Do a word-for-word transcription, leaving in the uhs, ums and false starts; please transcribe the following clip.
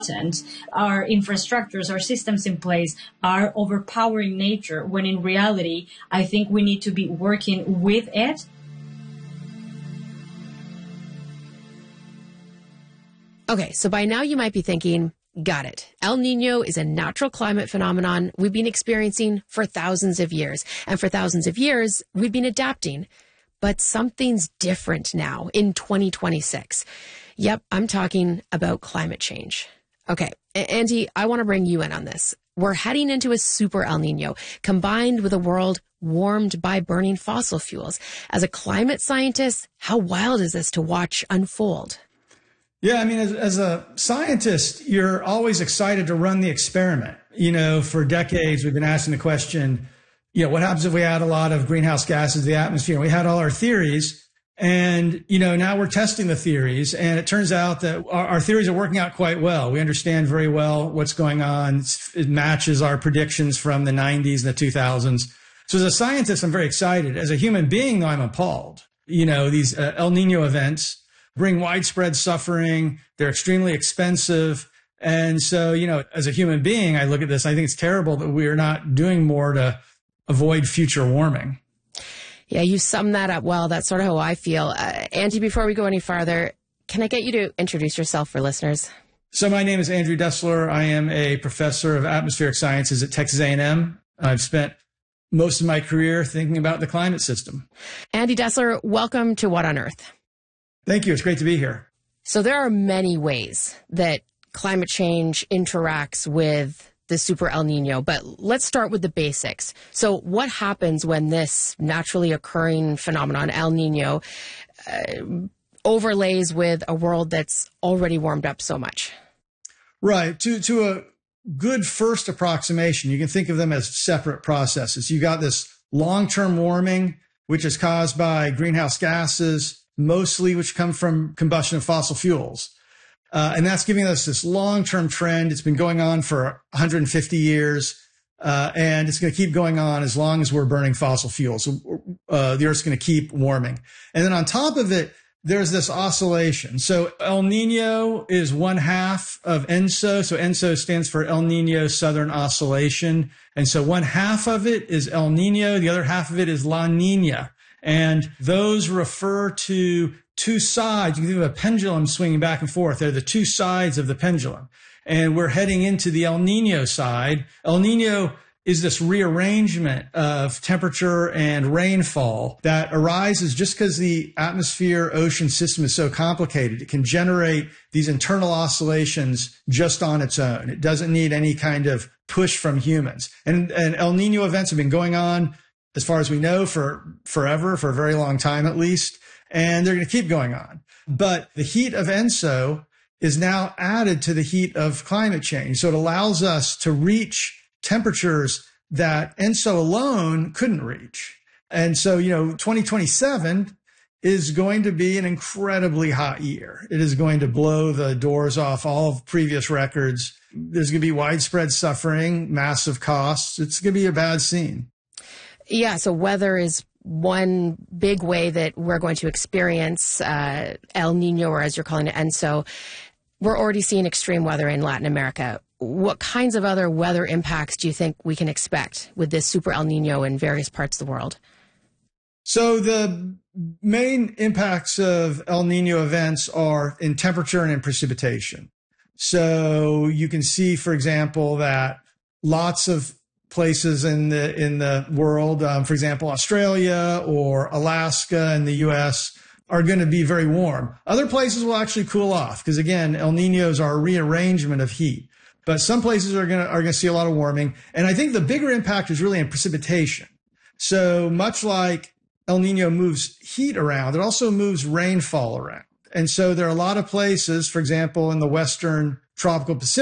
our infrastructures, our systems in place are overpowering nature, when in reality, I think we need to be working with it. Okay, so by now you might be thinking, got it. El Nino is a natural climate phenomenon we've been experiencing for thousands of years. And for thousands of years, we've been adapting. But something's different now in twenty twenty-six. Yep, I'm talking about climate change. Okay, Andy, I want to bring you in on this. We're heading into a super El Nino, combined with a world warmed by burning fossil fuels. As a climate scientist, how wild is this to watch unfold? Yeah, I mean, as, as a scientist, you're always excited to run the experiment. You know, for decades, we've been asking the question, you know, what happens if we add a lot of greenhouse gases to the atmosphere? We had all our theories, and, you know, now we're testing the theories, and it turns out that our, our theories are working out quite well. We understand very well what's going on. It's, it matches our predictions from the nineties and the two thousands. So as a scientist, I'm very excited. As a human being, though, I'm appalled. You know, these uh, El Nino events bring widespread suffering. They're extremely expensive. And so, you know, as a human being, I look at this, I think it's terrible that we're not doing more to avoid future warming. Yeah, you sum that up well. That's sort of how I feel. Uh, Andy, before we go any farther, can I get you to introduce yourself for listeners? So my name is Andrew Dessler. I am a professor of atmospheric sciences at Texas A and M. I've spent most of my career thinking about the climate system. Andy Dessler, welcome to What on Earth? Thank you. It's great to be here. So there are many ways that climate change interacts with the super El Nino, but let's start with the basics. So what happens when this naturally occurring phenomenon, El Nino, uh, overlays with a world that's already warmed up so much? Right. To, to a good first approximation, you can think of them as separate processes. You got this long-term warming, which is caused by greenhouse gases, mostly which come from combustion of fossil fuels. Uh, and that's giving us this long-term trend. It's been going on for one hundred fifty years, uh, and it's going to keep going on as long as we're burning fossil fuels. So, uh, the Earth's going to keep warming. And then on top of it, there's this oscillation. So El Nino is one half of ENSO. So ENSO stands for El Nino Southern Oscillation. And so one half of it is El Nino. The other half of it is La Nina. And those refer to two sides. You can think of a pendulum swinging back and forth. They're the two sides of the pendulum. And we're heading into the El Nino side. El Nino is this rearrangement of temperature and rainfall that arises just because the atmosphere ocean system is so complicated. It can generate these internal oscillations just on its own. It doesn't need any kind of push from humans. And, and El Nino events have been going on, as far as we know, for forever, for a very long time at least, and they're going to keep going on. But the heat of ENSO is now added to the heat of climate change. So it allows us to reach temperatures that ENSO alone couldn't reach. And so, you know, twenty twenty-seven is going to be an incredibly hot year. It is going to blow the doors off all of previous records. There's going to be widespread suffering, massive costs. It's going to be a bad scene. Yeah, so weather is one big way that we're going to experience uh, El Nino, or as you're calling it, ENSO. We're already seeing extreme weather in Latin America. What kinds of other weather impacts do you think we can expect with this super El Nino in various parts of the world? So the main impacts of El Nino events are in temperature and in precipitation. So you can see, for example, that lots of places in the in the world, um, for example, Australia or Alaska in the U S, are going to be very warm. Other places will actually cool off because, again, El Ninos are a rearrangement of heat. But some places are going to are going to see a lot of warming. And I think the bigger impact is really in precipitation. So much like El Nino moves heat around, it also moves rainfall around. And so there are a lot of places, for example, in the western tropical Pacific,